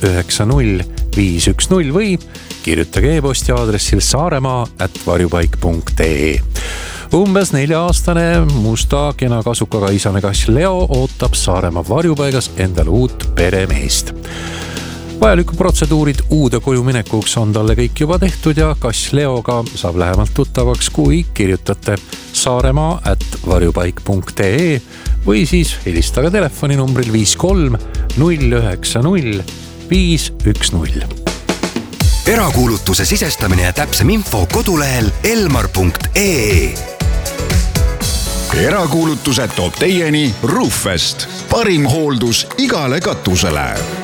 510 või kirjutage e-posti aadressil saaremaa@varjupaik.ee. Umbes 4-aastane musta kena kasukaga isane kass Leo ootab Saaremaa varjupaigas endale uut peremeest. Vajalikud protseduurid uude koju minekuks on talle kõik juba tehtud ja kass Leoga saab lähemalt tuttavaks, kui kirjutate saaremaa@varjupaik.ee või siis helistage telefoninumbril 53 090 510. Erakuulutuse sisestamine ja täpsem info kodulehel elmar.ee. Erakuulutuse toob teieni Roofest. Parim hooldus igale katusele.